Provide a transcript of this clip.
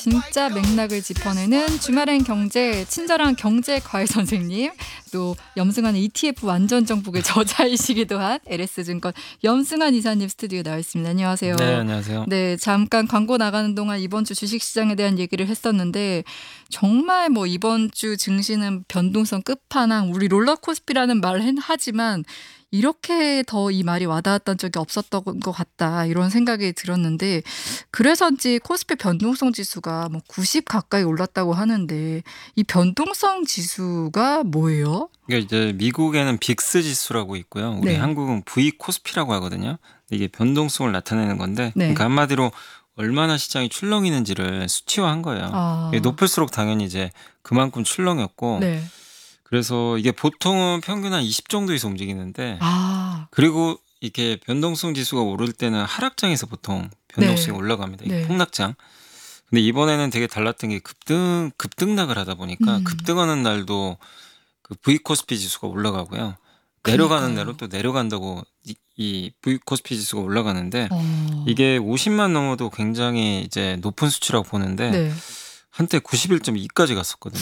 진짜 맥락을 짚어내는 주말엔 경제, 친절한 경제 과외 선생님, 또 염승환의 ETF 완전 정복의 저자이시기도 한 LS증권 염승환 이사님 스튜디오에 나와 있습니다. 안녕하세요. 네, 안녕하세요. 네, 잠깐 광고 나가는 동안 이번 주 주식시장에 대한 얘기를 했었는데 정말 뭐 이번 주 증시는 변동성 끝판왕, 우리 롤러코스피라는 말을 하지만 이렇게 더 이 말이 와닿았던 적이 없었던 것 같다 이런 생각이 들었는데 그래서인지 코스피 변동성 지수가 뭐 90 가까이 올랐다고 하는데 이 변동성 지수가 뭐예요? 그러니까 이제 미국에는 빅스 지수라고 있고요. 우리 네. 한국은 V 코스피라고 하거든요. 이게 변동성을 나타내는 건데, 네. 그러니까 한마디로 얼마나 시장이 출렁이는지를 수치화한 거예요. 아. 이게 높을수록 당연히 이제 그만큼 출렁였고, 네. 그래서 이게 보통은 평균 한 20 정도에서 움직이는데, 아. 그리고 이렇게 변동성 지수가 오를 때는 하락장에서 보통 변동성이 네. 올라갑니다. 이게 네. 폭락장. 근데 이번에는 되게 달랐던 게 급등락을 하다 보니까 급등하는 날도 그 V 코스피 지수가 올라가고요. 내려가는 그러니까요. 날은 또 내려간다고 이 V 코스피 지수가 올라가는데 이게 이게 50만 넘어도 굉장히 이제 높은 수치라고 보는데 네. 한때 91.2까지 갔었거든요.